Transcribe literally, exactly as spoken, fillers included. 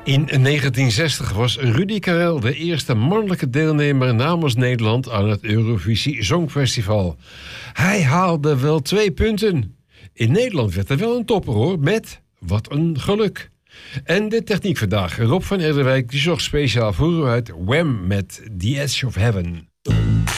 In negentien zestig was Rudy Karel de eerste mannelijke deelnemer namens Nederland aan het Eurovisie Songfestival. Hij haalde wel twee punten. In Nederland werd er wel een topper hoor, met Wat een geluk. En de techniek vandaag. Rob van Erdewijk die zocht speciaal voor u uit Wham met The Edge of Heaven.